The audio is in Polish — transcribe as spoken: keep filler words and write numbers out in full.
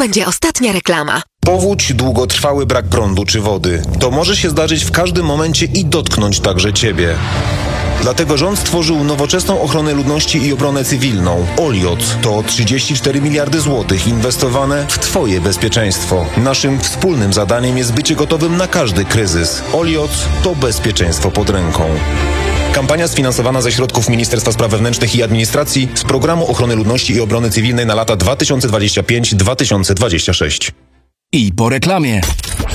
będzie ostatnia reklama. Powódź, długotrwały brak prądu czy wody. To może się zdarzyć w każdym momencie i dotknąć także Ciebie. Dlatego rząd stworzył nowoczesną ochronę ludności i obronę cywilną. Oliot to trzydzieści cztery miliardy złotych inwestowane w Twoje bezpieczeństwo. Naszym wspólnym zadaniem jest bycie gotowym na każdy kryzys. Oliot to bezpieczeństwo pod ręką. Kampania sfinansowana ze środków Ministerstwa Spraw Wewnętrznych i Administracji z Programu Ochrony Ludności i Obrony Cywilnej na lata dwa tysiące dwudziesty piąty do dwa tysiące dwudziestego szóstego. I po reklamie.